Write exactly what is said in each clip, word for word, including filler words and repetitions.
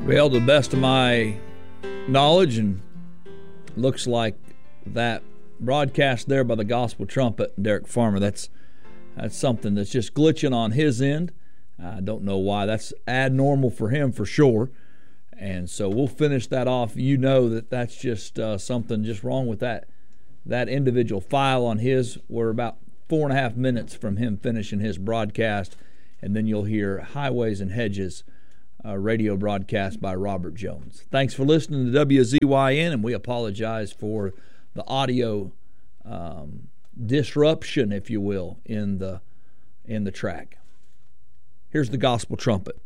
Well, to the best of my knowledge, and looks like that broadcast there by the Gospel Trumpet, Derek Farmer, that's that's something that's just glitching on his end. I don't know why. That's abnormal for him for sure. And so we'll finish that off. You know that that's just uh, something just wrong with that that individual file on his. We're about four and a half minutes from him finishing his broadcast, and then you'll hear Highways and Hedges, a radio broadcast by Robert Jones. Thanks for listening to W Z Y N, and we apologize for the audio um, disruption, if you will, in the in the track. Here's the Gospel Trumpet.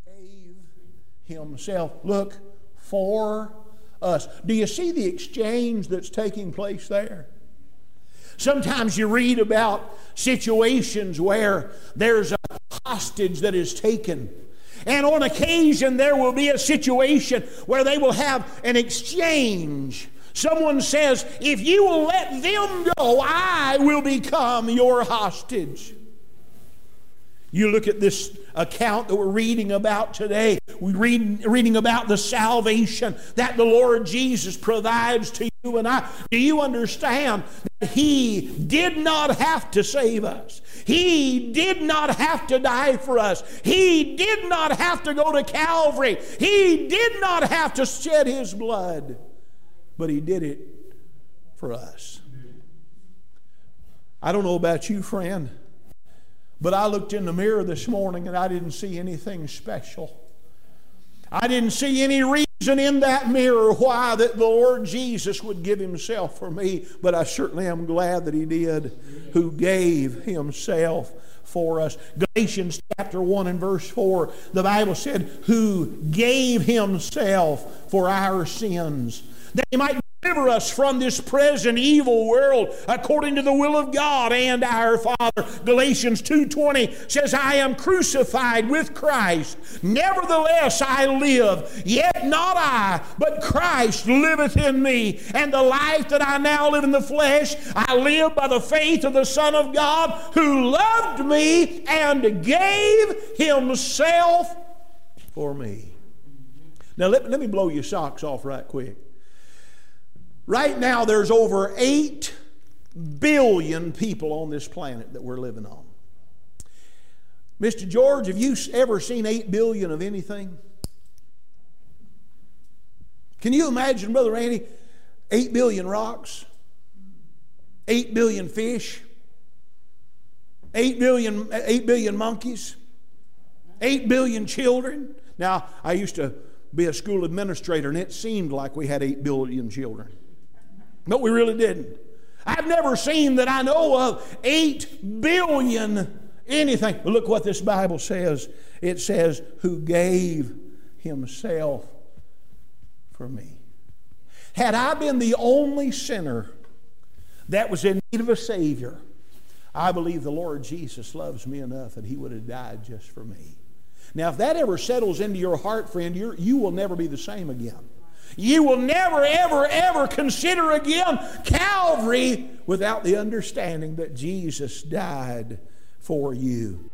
Himself, look for us. Do you see the exchange that's taking place there? Sometimes you read about situations where there's a hostage that is taken. And on occasion there will be a situation where they will have an exchange. Someone says, if you will let them go, I will become your hostage. You look at this account that we're reading about today. We're reading, reading about the salvation that the Lord Jesus provides to you and I. Do you understand that He did not have to save us? He did not have to die for us. He did not have to go to Calvary. He did not have to shed His blood. But He did it for us. I don't know about you, friend, but I looked in the mirror this morning and I didn't see anything special. I didn't see any reason in that mirror why that the Lord Jesus would give Himself for me, but I certainly am glad that He did, who gave Himself for us. Galatians chapter one and verse four, the Bible said, who gave Himself for our sins, that He might deliver us from this present evil world according to the will of God and our Father. Galatians two twenty says, I am crucified with Christ. Nevertheless I live, yet not I, but Christ liveth in me. And the life that I now live in the flesh, I live by the faith of the Son of God, who loved me and gave Himself for me. Now let, let me blow your socks off right quick. Right now there's over eight billion people on this planet that we're living on. Mister George, have you ever seen eight billion of anything? Can you imagine, Brother Randy, eight billion rocks, eight billion fish, eight billion, eight billion monkeys, eight billion children? Now, I used to be a school administrator, and it seemed like we had eight billion children. But we really didn't. I've never seen that I know of eight billion anything. But look what this Bible says. It says, who gave Himself for me. Had I been the only sinner that was in need of a Savior, I believe the Lord Jesus loves me enough that He would have died just for me. Now, if that ever settles into your heart, friend, you're, you will never be the same again. You will never, ever, ever consider again Calvary without the understanding that Jesus died for you.